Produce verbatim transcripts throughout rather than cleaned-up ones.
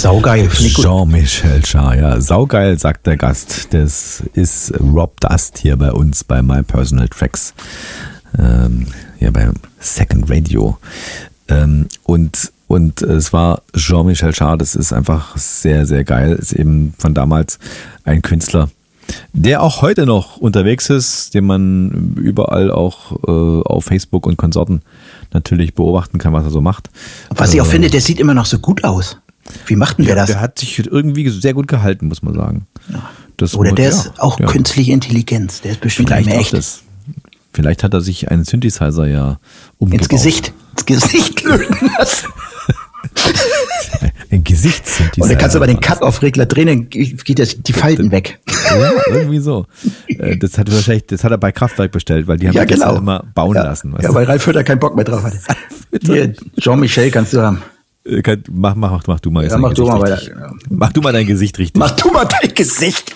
Saugeil. Jean-Michel Jarre, ja, saugeil, sagt der Gast. Das ist Rob Dust hier bei uns bei My Personal Tracks. Ähm, ja, beim Second Radio. Ähm, und, und es war Jean-Michel Jarre, das ist einfach sehr, sehr geil. Ist eben von damals ein Künstler, der auch heute noch unterwegs ist, den man überall auch äh, auf Facebook und Konsorten natürlich beobachten kann, was er so macht. Was ich auch äh, finde, der sieht immer noch so gut aus. Wie macht denn der ja, das? Der hat sich irgendwie sehr gut gehalten, muss man sagen. Ja. Das Oder der ja, ist auch ja. künstliche Intelligenz. Der ist bestimmt Vielleicht nicht mehr auch echt. das. Vielleicht hat er sich einen Synthesizer ja umgebaut. Ins Gesicht. Ins Gesicht lösen lassen. Ein Gesichtssynthesizer. Und dann kannst du aber den Cut-Off-Regler drehen, dann geht das, die Falten weg. Ja, irgendwie so. Das hat, wahrscheinlich, das hat er bei Kraftwerk bestellt, weil die haben ja, das genau. immer bauen ja. lassen. Ja, weil Ralf Hütter keinen Bock mehr drauf hatte. Hier, Jean-Michel kannst du haben. Mach, mach, mach du mal. Ja, mach du mal weiter. Richtig. Mach du mal dein Gesicht richtig. Mach du mal dein Gesicht.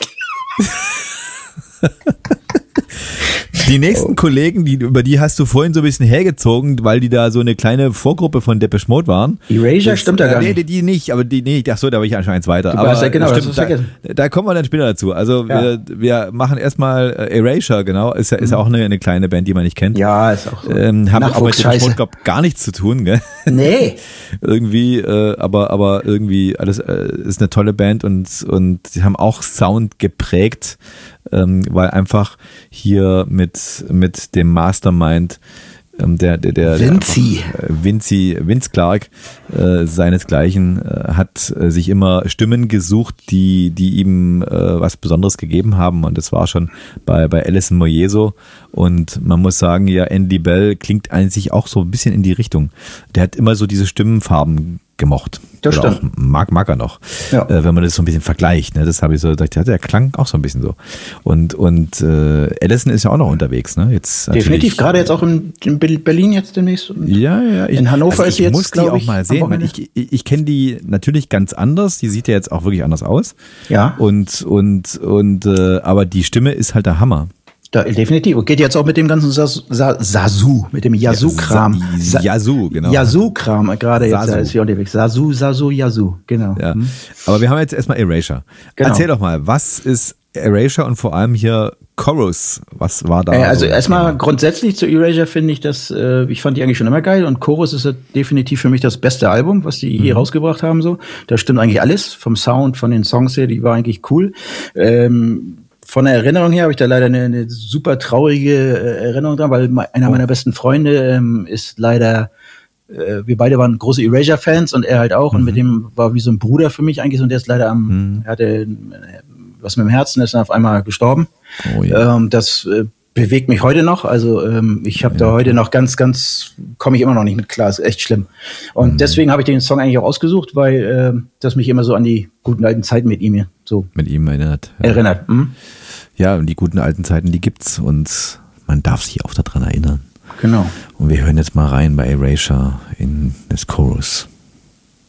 Die nächsten oh. Kollegen, die, über die hast du vorhin so ein bisschen hergezogen, weil die da so eine kleine Vorgruppe von Depeche Mode waren. Erasure das, stimmt ja gar nee, nicht. Nee, die nicht, aber die nicht. Ach so, da war ich anscheinend eins weiter. Du aber weißt ja genau, stimmt, da, da kommen wir dann später dazu. Also ja. wir, wir machen erstmal Erasure, genau. Ist ja, ist ja auch eine, eine kleine Band, die man nicht kennt. Ja, ist auch so. Ähm, haben auch mit Depeche Mode, glaub, gar nichts zu tun, gell? Nee. irgendwie, äh, aber, aber irgendwie alles äh, ist eine tolle Band und, und sie haben auch Sound geprägt. Ähm, weil einfach hier mit, mit dem Mastermind ähm, der, der, der, Vinci. der äh, Vinci, Vince Clarke äh, seinesgleichen äh, hat äh, sich immer Stimmen gesucht, die, die ihm äh, was Besonderes gegeben haben und das war schon bei, bei Alison Moyet so und man muss sagen, ja, Andy Bell klingt eigentlich auch so ein bisschen in die Richtung. Der hat immer so diese Stimmenfarben gemocht. Das Oder stimmt. Auch mag, mag er noch. Ja. Äh, wenn man das so ein bisschen vergleicht. Ne? Das habe ich so gedacht, ja, der klang auch so ein bisschen so. Und, und äh, Allison ist ja auch noch unterwegs. Ne? Jetzt definitiv, gerade jetzt auch in, in Berlin jetzt demnächst. Ja, ja. Ich, in Hannover also ist ich jetzt, muss die auch ich, mal sehen. Weil ich ich, ich kenne die natürlich ganz anders. Die sieht ja jetzt auch wirklich anders aus. Ja. Und, und, und äh, aber die Stimme ist halt der Hammer. Da, definitiv. Und geht jetzt auch mit dem ganzen Sasu, Sasu mit dem Yazoo-Kram. Ja, Yazoo, genau. Yazoo-Kram, gerade jetzt ist hier unterwegs. Sasu, Sasu, Yazoo, genau. Ja. Hm. Aber wir haben jetzt erstmal Erasure. Genau. Erzähl doch mal, was ist Erasure und vor allem hier Chorus? Was war da? Äh, also so erstmal Thema? Grundsätzlich zu Erasure finde ich das, äh, ich fand die eigentlich schon immer geil und Chorus ist ja definitiv für mich das beste Album, was die mhm. hier rausgebracht haben. So, da stimmt eigentlich alles vom Sound, von den Songs her, die war eigentlich cool. Ähm, Von der Erinnerung her habe ich da leider eine, eine super traurige äh, Erinnerung dran, weil einer oh. meiner besten Freunde ähm, ist leider, äh, wir beide waren große Erasure-Fans und er halt auch mhm. und mit dem war wie so ein Bruder für mich eigentlich und der ist leider am, mhm. er hatte äh, was mit dem Herzen, ist dann auf einmal gestorben. Oh, ja. ähm, das äh, bewegt mich heute noch, also ähm, ich habe ja, da heute noch ganz, ganz, komme ich immer noch nicht mit klar, ist echt schlimm. Und mhm. deswegen habe ich den Song eigentlich auch ausgesucht, weil äh, das mich immer so an die guten alten Zeiten mit ihm so mit ihm erinnert. Ja. Erinnert. Mhm. Ja, und die guten alten Zeiten, die gibt's und man darf sich auch daran erinnern. Genau. Und wir hören jetzt mal rein bei Erasure in das Chorus.